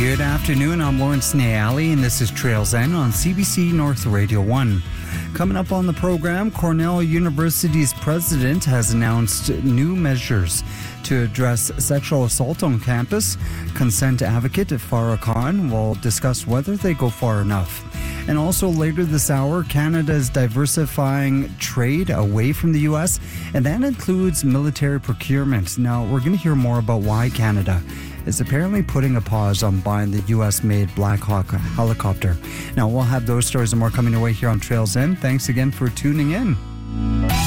Good afternoon, I'm Lawrence Nayali, and this is Trails End on CBC North Radio 1. Coming up on the program, Cornell University's president has announced new measures to address sexual assault on campus. Consent advocate Farah Khan will discuss whether they go far enough. And also later this hour, Canada is diversifying trade away from the U.S., and that includes military procurement. Now, we're going to hear more about why Canada is apparently putting a pause on buying the U.S.-made Black Hawk helicopter. Now, we'll have those stories and more coming your way here on Trails End. Thanks again for tuning in.